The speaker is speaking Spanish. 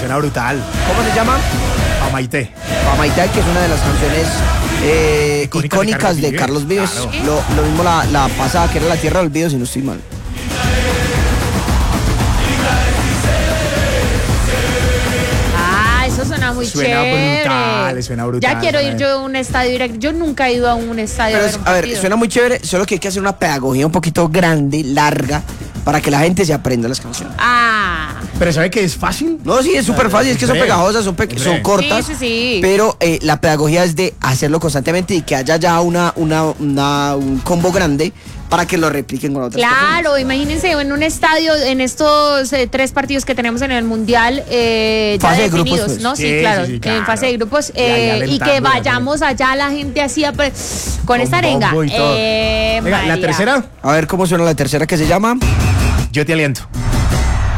Suena brutal. ¿Cómo se llama? Pamaité. Pamaité, que es una de las canciones icónicas de Carlos Vives. Claro. Lo mismo la pasada, que era La Tierra del Olvido, si no estoy mal. Eso suena muy chévere. Suena brutal. Ya quiero ir yo a un estadio directo. Yo nunca he ido a un estadio. Pero a ver, suena muy chévere, solo que hay que hacer una pedagogía un poquito grande, larga, para que la gente se aprenda las canciones. Pero ¿sabe que es fácil? No, sí, es súper fácil, es que son pegajosas, son cortas. Sí. Pero la pedagogía es de hacerlo constantemente y que haya ya un combo grande para que lo repliquen con otras personas. Claro, imagínense en un estadio, en estos 3 partidos que tenemos en el Mundial, ya fase definidos, de grupos, pues. ¿no? Sí, claro, en fase de grupos, y que vayamos allá la gente así con esta arenga. Venga, la tercera. A ver cómo suena la tercera, que se llama Yo te aliento.